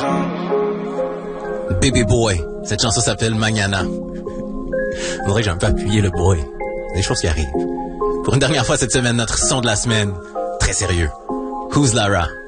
Baby Boy. Cette chanson s'appelle Mañana. Faudrait que j'ai un peu appuyé le boy. Des choses qui arrivent. Pour une dernière fois cette semaine, notre son de la semaine. Très sérieux. Who's Lara?